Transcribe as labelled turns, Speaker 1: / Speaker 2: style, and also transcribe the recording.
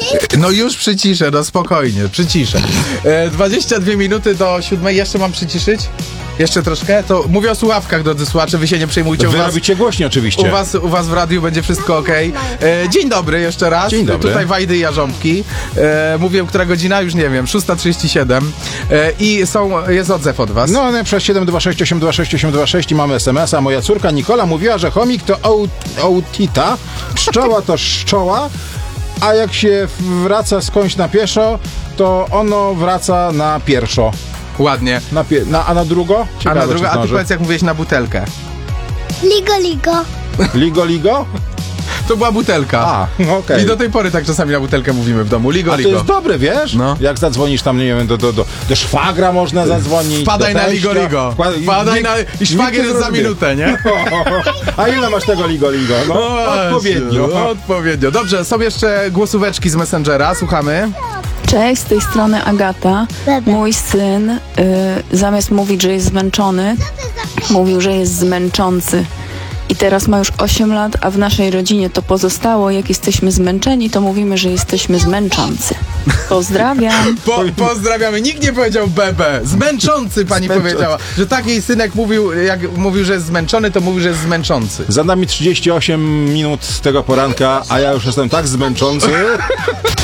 Speaker 1: No już przyciszę, no spokojnie, przyciszę. 22 minuty do 7. Jeszcze mam przyciszyć? Jeszcze troszkę? To mówię o słuchawkach, drodzy słuchacze, wy się nie przejmujcie.
Speaker 2: Wy robicie głośniej oczywiście.
Speaker 1: U was w radiu będzie wszystko okej. Dzień dobry jeszcze raz.
Speaker 2: Dzień dobry.
Speaker 1: Tutaj Wajdy i Jarząbki. Mówię, która godzina? Już nie wiem. 6:37. I jest odzew od was.
Speaker 2: No, przez 726 826 826 i mamy SMS-a. Moja córka Nikola mówiła, że chomik to autita, pszczoła to szczoła, a jak się wraca skądś na pieszo, to ono wraca na pierwszo.
Speaker 1: Ładnie.
Speaker 2: A na drugo? Ciekawe,
Speaker 1: A na drugo, a ty
Speaker 2: zdąży.
Speaker 1: powiedz, jak mówiłeś na butelkę.
Speaker 3: Ligo, ligo.
Speaker 2: Ligo, ligo?
Speaker 1: To była butelka.
Speaker 2: A, okej.
Speaker 1: I do tej pory tak czasami na butelkę mówimy w domu. Ligo,
Speaker 2: A to
Speaker 1: ligo.
Speaker 2: jest dobre, wiesz?
Speaker 1: No.
Speaker 2: Jak zadzwonisz tam, nie wiem, do szwagra można zadzwonić.
Speaker 1: Wpadaj
Speaker 2: do
Speaker 1: na ligo,
Speaker 2: teścia.
Speaker 1: ligo. Wpadaj na... I szwagier jest za minutę, nie?
Speaker 2: A ile masz tego ligo, ligo? No, odpowiednio.
Speaker 1: No, odpowiednio. Dobrze, są jeszcze głosóweczki z Messengera. Słuchamy.
Speaker 4: Cześć, z tej strony Agata. Mój syn zamiast mówić, że jest zmęczony, mówił, że jest zmęczący. I teraz ma już 8 lat, a w naszej rodzinie to pozostało. Jak jesteśmy zmęczeni, to mówimy, że jesteśmy zmęczący. Pozdrawiam.
Speaker 1: Pozdrawiamy. Nikt nie powiedział bebe. Zmęczący pani powiedziała. Że tak jej synek mówił, jak mówił, że jest zmęczony, to mówił, że jest zmęczący.
Speaker 2: Za nami 38 minut z tego poranka, a ja już jestem tak zmęczący.